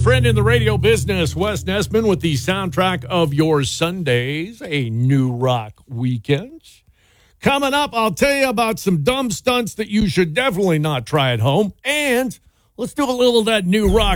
friend in the radio business, Wes Nesman, with the soundtrack of your Sundays, a new rock weekend. Coming up, I'll tell you about some dumb stunts that you should definitely not try at home. And let's do a little of that new rock